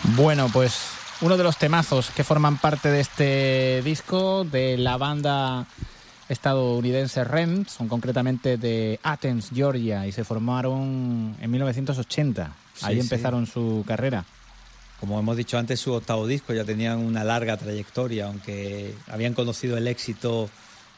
Bueno, pues uno de los temazos que forman parte de este disco de la banda estadounidense REM, son concretamente de Athens, Georgia, y se formaron en 1980. Ahí empezaron su carrera. Como hemos dicho antes, su octavo disco, ya tenían una larga trayectoria, aunque habían conocido el éxito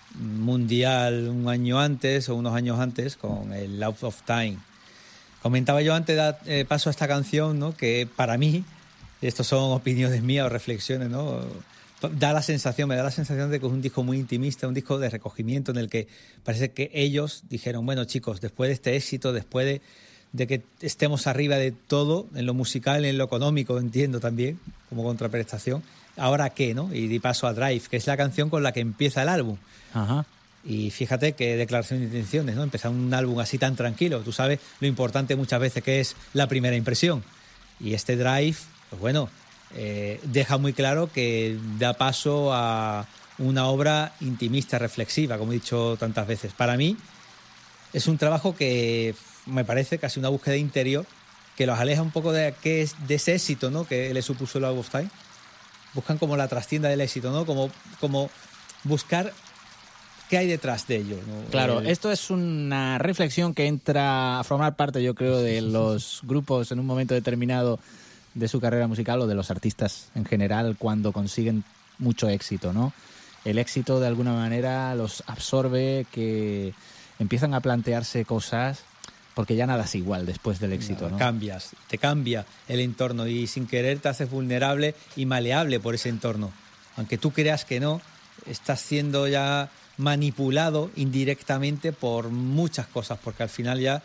mundial un año antes o unos años antes con el Out of Time. Comentaba yo antes de dar paso a esta canción, ¿no?, que para mí, estos son opiniones mías o reflexiones, ¿no?, me da la sensación de que es un disco muy intimista, un disco de recogimiento en el que parece que ellos dijeron, bueno, chicos, después de este éxito, después de que estemos arriba de todo, en lo musical, en lo económico, entiendo también, como contraprestación, ¿ahora qué, no? Y di paso a Drive, que es la canción con la que empieza el álbum. Ajá. Y fíjate qué declaración de intenciones, ¿no? Empezar un álbum así tan tranquilo. Tú sabes lo importante muchas veces que es la primera impresión. Y este Drive, pues bueno, deja muy claro que da paso a una obra intimista, reflexiva, como he dicho tantas veces. Para mí es un trabajo que me parece casi una búsqueda interior que los aleja un poco de ese éxito, ¿no?, que le supuso el Out of Time. Buscan como la trastienda del éxito, ¿no?, como buscar qué hay detrás de ello, ¿no? Claro, esto es una reflexión que entra a formar parte, yo creo, de los grupos en un momento determinado de su carrera musical, o de los artistas en general, cuando consiguen mucho éxito, ¿no? El éxito de alguna manera los absorbe, que empiezan a plantearse cosas porque ya nada es igual después del éxito, ¿no? Te cambia el entorno y sin querer te haces vulnerable y maleable por ese entorno. Aunque tú creas que no, estás siendo ya manipulado indirectamente por muchas cosas, porque al final ya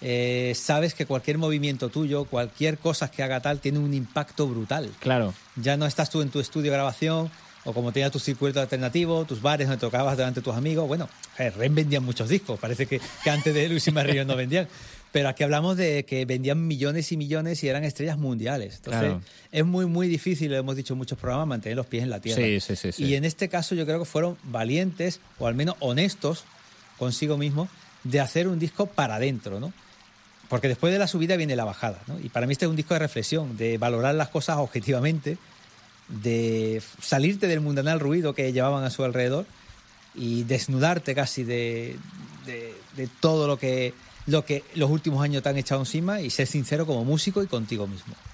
sabes que cualquier movimiento tuyo, cualquier cosa que haga tal, tiene un impacto brutal. Claro. Ya no estás tú en tu estudio de grabación, o como tenías tu circuito alternativo, tus bares donde tocabas delante de tus amigos. Bueno, REM vendían muchos discos, parece que antes de Luis y Mario no vendían. Pero aquí hablamos de que vendían millones y millones y eran estrellas mundiales. Entonces, claro, es muy, muy difícil, lo hemos dicho en muchos programas, mantener los pies en la tierra. Sí. Y en este caso yo creo que fueron valientes, o al menos honestos consigo mismo, de hacer un disco para adentro, ¿no? Porque después de la subida viene la bajada, ¿no? Y para mí este es un disco de reflexión, de valorar las cosas objetivamente, de salirte del mundanal ruido que llevaban a su alrededor y desnudarte casi de todo lo que los últimos años te han echado encima, y ser sincero como músico y contigo mismo.